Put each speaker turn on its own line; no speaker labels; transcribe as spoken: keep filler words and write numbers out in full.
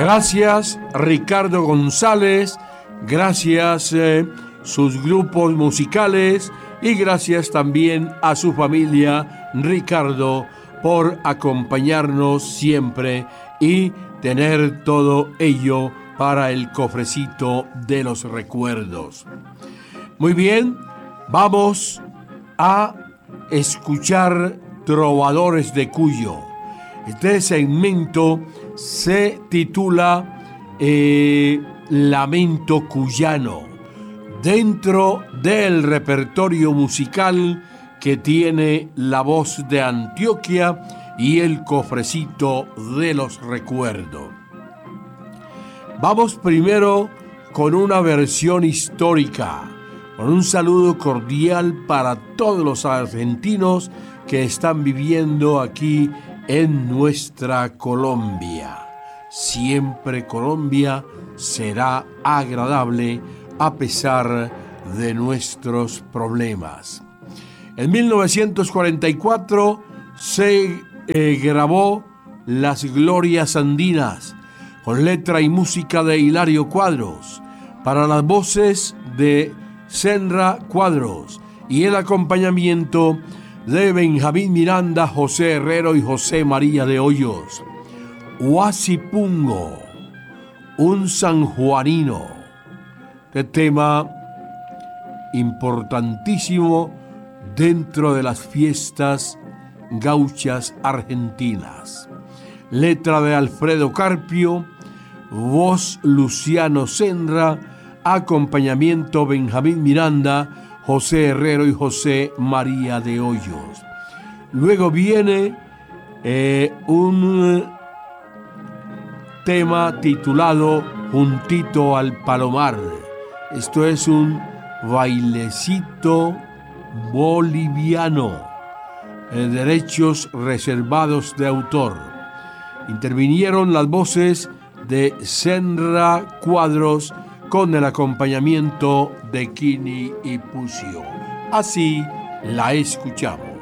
Gracias Ricardo González, gracias eh, sus grupos musicales y gracias también a su familia Ricardo por acompañarnos siempre y tener todo ello para el cofrecito de los recuerdos. Muy bien, vamos a escuchar Trovadores de Cuyo. Este segmento se titula eh, Lamento Cuyano, dentro del repertorio musical que tiene La Voz de Antioquia y el cofrecito de los recuerdos. Vamos primero con una versión histórica, con un saludo cordial para todos los argentinos que están viviendo aquí en nuestra Colombia. Siempre Colombia será agradable a pesar de nuestros problemas. En mil novecientos cuarenta y cuatro se eh, grabó Las Glorias Andinas, con letra y música de Hilario Cuadros, para las voces de Senra Cuadros y el acompañamiento de Benjamín Miranda, José Herrero y José María de Hoyos. Huasipungo, un sanjuanino, este tema importantísimo dentro de las fiestas gauchas argentinas. Letra de Alfredo Carpio, voz Luciano Senra, acompañamiento Benjamín Miranda, José Herrero y José María de Hoyos. Luego viene eh, un tema titulado Juntito al Palomar. Esto es un bailecito boliviano, eh, derechos reservados de autor. Intervinieron las voces de Senra Cuadros con el acompañamiento de Kini y Pucio. Así la escuchamos.